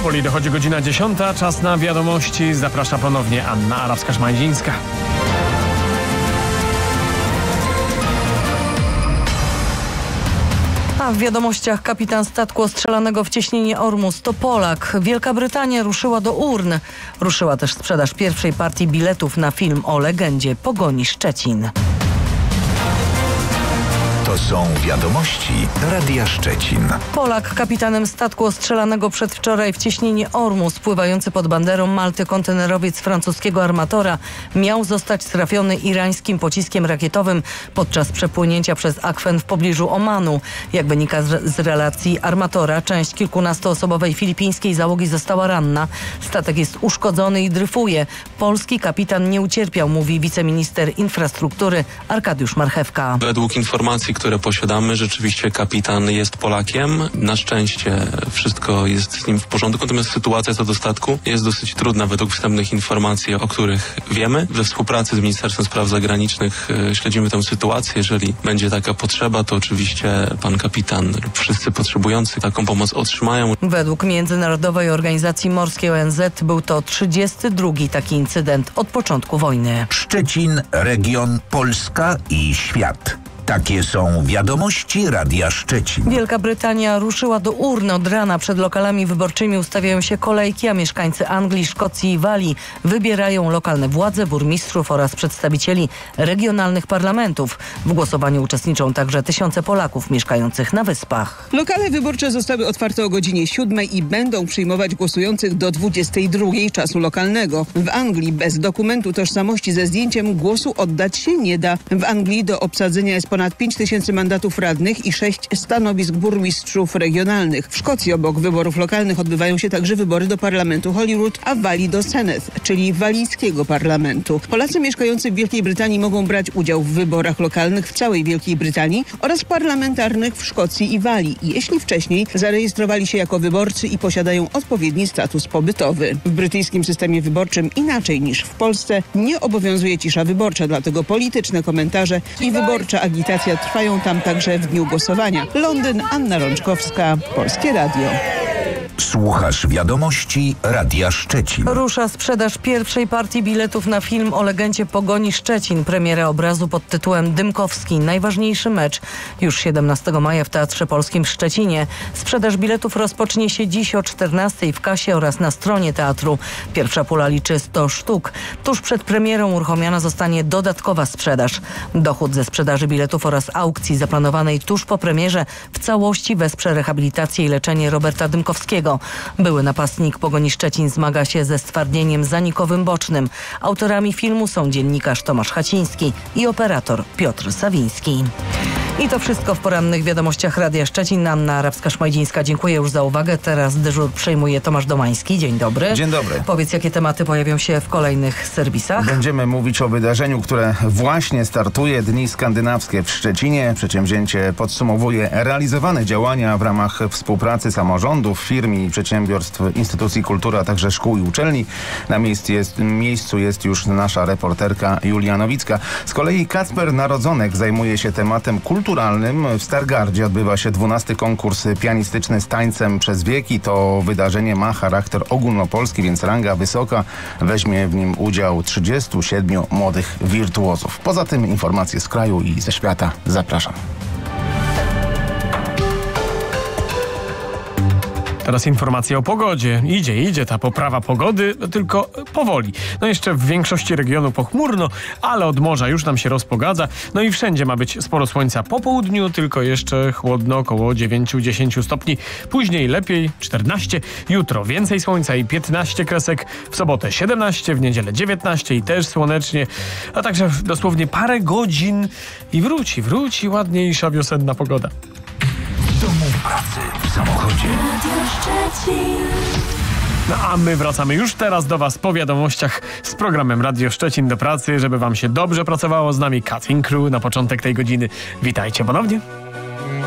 Powoli dochodzi godzina 10. Czas na wiadomości. Zaprasza ponownie Anna Arabska-Szmajdzińska. A w wiadomościach kapitan statku ostrzelanego w cieśninie Ormus to Polak. Wielka Brytania ruszyła do urn. Ruszyła też sprzedaż pierwszej partii biletów na film o legendzie Pogoni Szczecin. To są wiadomości Radia Szczecin. Polak kapitanem statku ostrzelanego przedwczoraj w cieśninie Ormus, pływający pod banderą Malty kontenerowiec francuskiego armatora, miał zostać trafiony irańskim pociskiem rakietowym podczas przepłynięcia przez akwen w pobliżu Omanu. Jak wynika z relacji armatora, część kilkunastoosobowej filipińskiej załogi została ranna. Statek jest uszkodzony i dryfuje. Polski kapitan nie ucierpiał, mówi wiceminister infrastruktury Arkadiusz Marchewka. Według informacji, które posiadamy, rzeczywiście kapitan jest Polakiem. Na szczęście wszystko jest z nim w porządku, natomiast sytuacja co do statku jest dosyć trudna według wstępnych informacji, o których wiemy. We współpracy z Ministerstwem Spraw Zagranicznych śledzimy tę sytuację. Jeżeli będzie taka potrzeba, to oczywiście pan kapitan lub wszyscy potrzebujący taką pomoc otrzymają. Według Międzynarodowej Organizacji Morskiej ONZ był to 32. taki incydent od początku wojny. Szczecin, region, Polska i świat. Takie są wiadomości Radia Szczecin. Wielka Brytania ruszyła do urn. Od rana przed lokalami wyborczymi ustawiają się kolejki, a mieszkańcy Anglii, Szkocji i Walii wybierają lokalne władze, burmistrzów oraz przedstawicieli regionalnych parlamentów. W głosowaniu uczestniczą także tysiące Polaków mieszkających na Wyspach. Lokale wyborcze zostały otwarte o godzinie 7 i będą przyjmować głosujących do 22 czasu lokalnego. W Anglii bez dokumentu tożsamości ze zdjęciem głosu oddać się nie da. W Anglii do obsadzenia jest ponad 5 tysięcy mandatów radnych i 6 stanowisk burmistrzów regionalnych. W Szkocji obok wyborów lokalnych odbywają się także wybory do parlamentu Holyrood, a w Walii do Senedd, czyli walijskiego parlamentu. Polacy mieszkający w Wielkiej Brytanii mogą brać udział w wyborach lokalnych w całej Wielkiej Brytanii oraz parlamentarnych w Szkocji i Walii, jeśli wcześniej zarejestrowali się jako wyborcy i posiadają odpowiedni status pobytowy. W brytyjskim systemie wyborczym inaczej niż w Polsce nie obowiązuje cisza wyborcza, dlatego polityczne komentarze i wyborcza agitacja trwają tam także w dniu głosowania. Londyn, Anna Rączkowska, Polskie Radio. Słuchasz wiadomości Radia Szczecin. Rusza sprzedaż pierwszej partii biletów na film o legendzie Pogoni Szczecin. Premiera obrazu pod tytułem Dymkowski. Najważniejszy mecz już 17 maja w Teatrze Polskim w Szczecinie. Sprzedaż biletów rozpocznie się dziś o 14 w kasie oraz na stronie teatru. Pierwsza pula liczy 100 sztuk. Tuż przed premierą uruchomiona zostanie dodatkowa sprzedaż. Dochód ze sprzedaży biletów oraz aukcji zaplanowanej tuż po premierze w całości wesprze rehabilitację i leczenie Roberta Dymkowskiego. Były napastnik Pogoni Szczecin zmaga się ze stwardnieniem zanikowym bocznym. Autorami filmu są dziennikarz Tomasz Haciński i operator Piotr Sawiński. I to wszystko w porannych wiadomościach Radia Szczecin. Anna Arabska-Szmajdzińska, dziękuję już za uwagę. Teraz dyżur przejmuje Tomasz Domański. Dzień dobry. Dzień dobry. Powiedz, jakie tematy pojawią się w kolejnych serwisach. Będziemy mówić o wydarzeniu, które właśnie startuje. Dni Skandynawskie w Szczecinie. Przedsięwzięcie podsumowuje realizowane działania w ramach współpracy samorządów, firm i przedsiębiorstw, instytucji kultury, a także szkół i uczelni. Na miejscu jest już nasza reporterka Julia Nowicka. Z kolei Kacper Narodzonek zajmuje się tematem kulturalnym. W Stargardzie odbywa się 12. konkurs pianistyczny z tańcem przez wieki. To wydarzenie ma charakter ogólnopolski, więc ranga wysoka. Weźmie w nim udział 37 młodych wirtuozów. Poza tym informacje z kraju i ze świata. Zapraszam. Teraz informacja o pogodzie. Idzie ta poprawa pogody, tylko powoli. No jeszcze w większości regionu pochmurno, ale od morza już nam się rozpogadza. No i wszędzie ma być sporo słońca po południu, tylko jeszcze chłodno, około 9-10 stopni. Później lepiej 14. Jutro więcej słońca i 15 kresek. W sobotę 17, w niedzielę 19 i też słonecznie. A także dosłownie parę godzin i wróci ładniejsza wiosenna pogoda. W domu, pracy, w samochodzie. No a my wracamy już teraz do Was po wiadomościach z programem Radio Szczecin do pracy, żeby Wam się dobrze pracowało. Z nami Cutting Crew na początek tej godziny. Witajcie ponownie.